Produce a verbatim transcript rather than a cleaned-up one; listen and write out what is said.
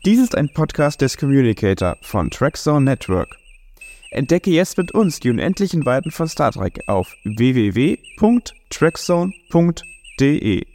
Dies ist ein Podcast des Communicator von Trackzone Network. Entdecke jetzt mit uns die unendlichen Weiten von Star Trek auf w w w punkt trackzone punkt d e.